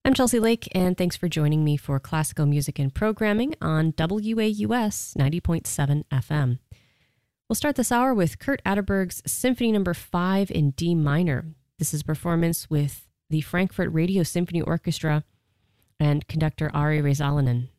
I'm Chelsea Lake, and thanks for joining me for classical music and programming on WAUS 90.7 FM. We'll start this hour with Kurt Atterberg's Symphony No. 5 in D minor. This is a performance with the Frankfurt Radio Symphony Orchestra and conductor Ari Räisäläinen.